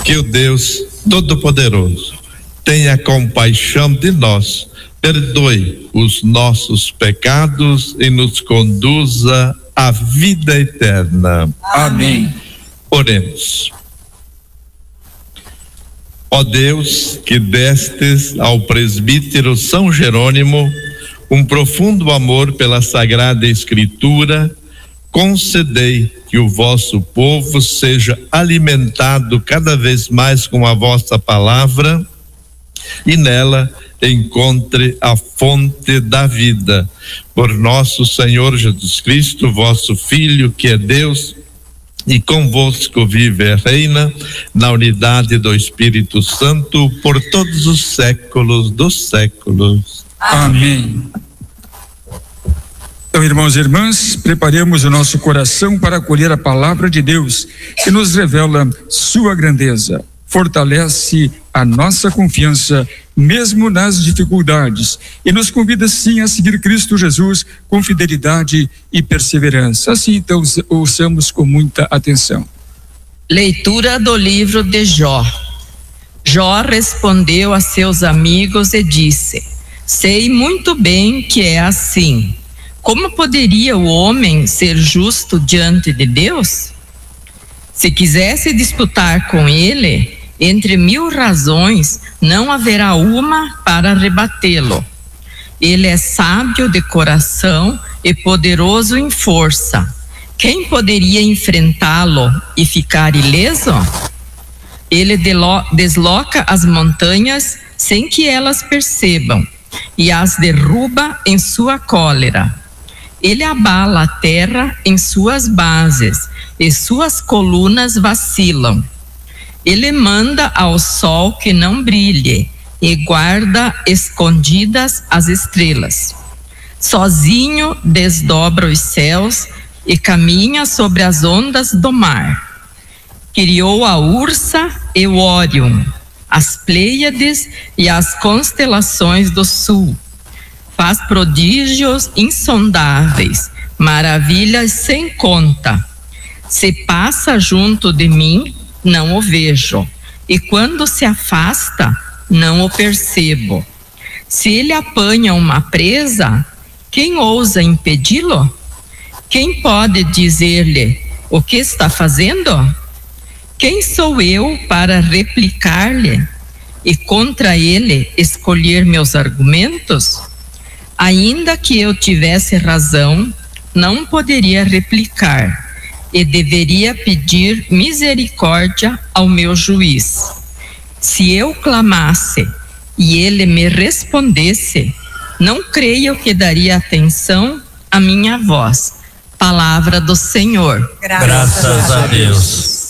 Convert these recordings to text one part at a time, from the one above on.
Que o Deus Todo-Poderoso tenha compaixão de nós, perdoe os nossos pecados e nos conduza à vida eterna. Amém. Oremos. Ó Deus, que destes ao presbítero São Jerônimo um profundo amor pela Sagrada Escritura, concedei que o vosso povo seja alimentado cada vez mais com a vossa palavra e nela encontre a fonte da vida. Por nosso Senhor Jesus Cristo, vosso Filho, que é Deus, e convosco vive e reina na unidade do Espírito Santo por todos os séculos dos séculos. Amém. Então, irmãos e irmãs, preparemos o nosso coração para acolher a palavra de Deus, que nos revela sua grandeza, fortalece a nossa confiança, mesmo nas dificuldades, e nos convida sim a seguir Cristo Jesus com fidelidade e perseverança. Assim, então, ouçamos com muita atenção. Leitura do livro de Jó. Jó respondeu a seus amigos e disse: sei muito bem que é assim. Como poderia o homem ser justo diante de Deus? Se quisesse disputar com ele, entre 1000 razões, não haverá uma para rebatê-lo. Ele é sábio de coração e poderoso em força. Quem poderia enfrentá-lo e ficar ileso? Ele desloca as montanhas sem que elas percebam e as derruba em sua cólera. Ele abala a terra em suas bases e suas colunas vacilam. Ele manda ao sol que não brilhe e guarda escondidas as estrelas. Sozinho desdobra os céus e caminha sobre as ondas do mar. Criou a Ursa e o Órion, as Pleiades e as constelações do sul. Faz prodígios insondáveis, maravilhas sem conta. Se passa junto de mim, não o vejo, e quando se afasta, não o percebo. Se ele apanha uma presa, quem ousa impedi-lo? Quem pode dizer-lhe o que está fazendo? Quem sou eu para replicar-lhe e contra ele escolher meus argumentos? Ainda que eu tivesse razão, não poderia replicar e deveria pedir misericórdia ao meu juiz. Se eu clamasse e ele me respondesse, não creio que daria atenção à minha voz. Palavra do Senhor. Graças a Deus.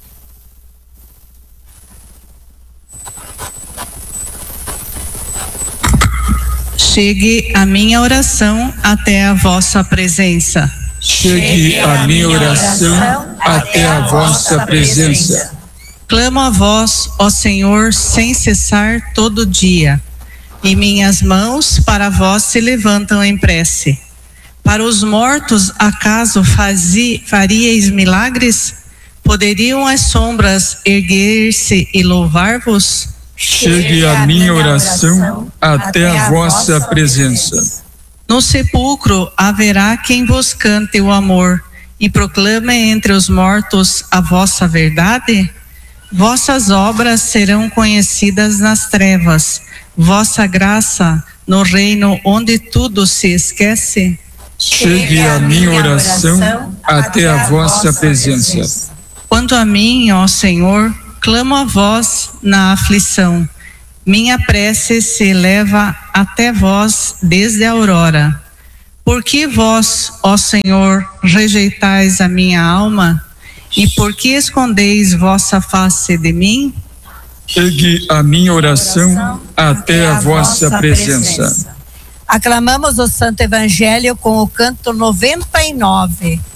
Chegue a minha oração até a vossa presença. Chegue a minha oração até a vossa presença. Clamo a vós, ó Senhor, sem cessar todo dia, e minhas mãos para vós se levantam em prece. Para os mortos, acaso faríeis milagres? Poderiam as sombras erguer-se e louvar-vos? Chegue a minha oração até a vossa presença. No sepulcro haverá quem vos cante o amor e proclame entre os mortos a vossa verdade? Vossas obras serão conhecidas nas trevas, vossa graça no reino onde tudo se esquece. Chegue a minha oração até a vossa presença. Quanto a mim, ó Senhor, clamo a vós na aflição. Minha prece se eleva até vós desde a aurora. Por que vós, ó Senhor, rejeitais a minha alma? E por que escondeis vossa face de mim? Chegue a minha oração até a vossa presença. Aclamamos o Santo Evangelho com o canto 99.